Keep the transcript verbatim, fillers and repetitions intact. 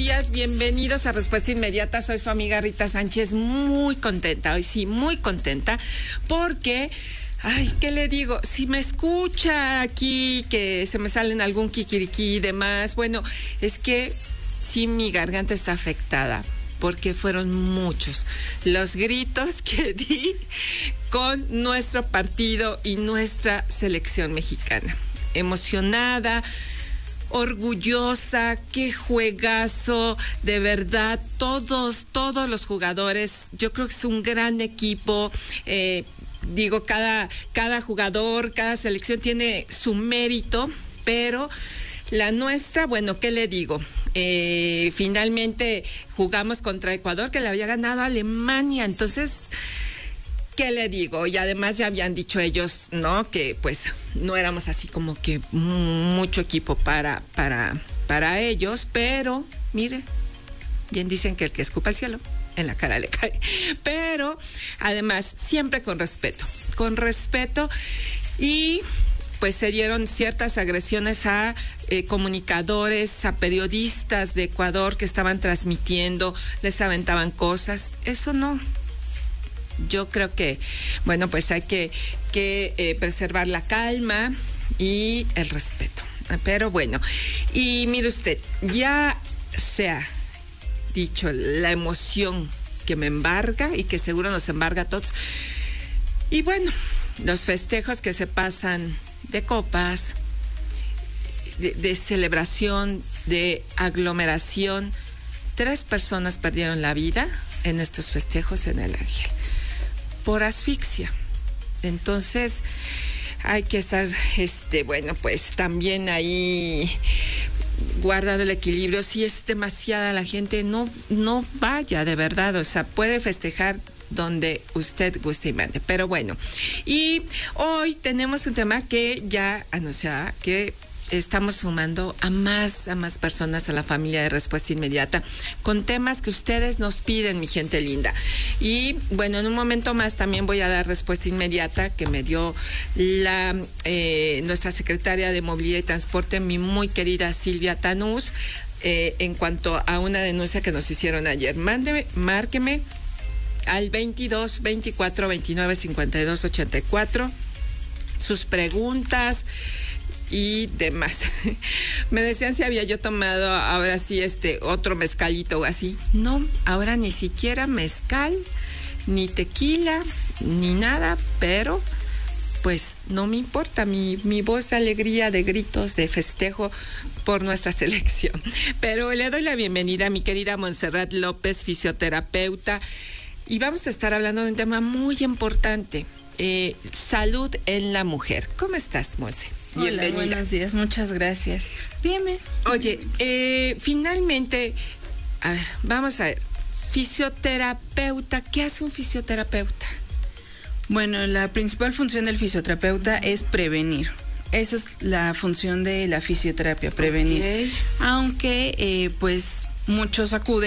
días, bienvenidos a Respuesta Inmediata. Soy su amiga Rita Sánchez, muy contenta, hoy sí, muy contenta, porque, ay, ¿qué le digo? Si me escucha aquí que se me salen algún kikiriki y demás, bueno, es que sí, mi garganta está afectada, porque fueron muchos los gritos que di con nuestro partido y nuestra selección mexicana. Emocionada, orgullosa, qué juegazo, de verdad, todos, todos los jugadores, yo creo que es un gran equipo, eh, digo, cada, cada jugador, cada selección tiene su mérito, pero la nuestra, bueno, ¿qué le digo? Eh, finalmente jugamos contra Ecuador, que le había ganado a Alemania, entonces, ¿qué le digo? Y además ya habían dicho ellos, ¿no? Que pues no éramos así como que mucho equipo para, para, para ellos, pero mire, bien dicen que el que escupa al cielo, en la cara le cae. Pero además, siempre con respeto, con respeto, y pues se dieron ciertas agresiones a eh, comunicadores, a periodistas de Ecuador que estaban transmitiendo, les aventaban cosas, eso no. Yo creo que, bueno, pues hay que, que eh, preservar la calma y el respeto. Pero bueno, y mire usted, ya se ha dicho la emoción que me embarga y que seguro nos embarga a todos. Y bueno, los festejos que se pasan de copas, de, de celebración, de aglomeración. Tres personas perdieron la vida en estos festejos en el Ángel por asfixia. Entonces hay que estar, este, bueno, pues también ahí guardando el equilibrio. Si es demasiada la gente, no, no vaya, de verdad, o sea, puede festejar donde usted guste y mande. Pero bueno, y hoy tenemos un tema que ya anunciaba que estamos sumando a más, a más personas a la familia de Respuesta Inmediata con temas que ustedes nos piden, mi gente linda. Y bueno, en un momento más también voy a dar respuesta inmediata que me dio la eh, nuestra secretaria de Movilidad y Transporte, mi muy querida Silvia Tanús, eh, en cuanto a una denuncia que nos hicieron ayer. Mándeme, márqueme al veintidós, veinticuatro, veintinueve, cincuenta y dos, ochenta y cuatro sus preguntas y demás. Me decían si había yo tomado ahora sí este otro mezcalito o así. No, ahora ni siquiera mezcal, ni tequila, ni nada, pero pues no me importa, mi, mi voz de alegría, de gritos, de festejo por nuestra selección. Pero le doy la bienvenida a mi querida Montserrat López, fisioterapeuta, y vamos a estar hablando de un tema muy importante, eh, salud en la mujer. ¿Cómo estás, Monse? Bienvenida. Hola, buenos días, muchas gracias. Bien, bien. Oye, eh, finalmente, a ver, vamos a ver, fisioterapeuta, ¿qué hace un fisioterapeuta? Bueno, la principal función del fisioterapeuta es prevenir. Esa es la función de la fisioterapia, prevenir. Okay. Aunque, eh, pues, muchos acuden